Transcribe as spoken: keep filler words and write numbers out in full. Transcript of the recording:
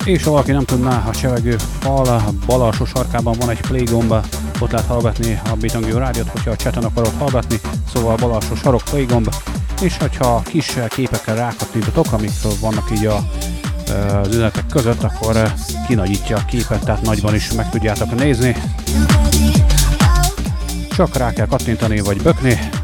És ha valaki nem tudná, a csevegő fal bal alsó sarkában van egy play gomba, ott lehet hallgatni a Bitangő rádiót, hogyha a chaten akarod hallgatni, szóval bal alsó sarok play gomb, és hogyha kis képekkel rákattintotok, amik vannak így a, az üzenetek között, akkor kinagyítja a képet, tehát nagyban is meg tudjátok nézni. Csak rá kell kattintani vagy bökni.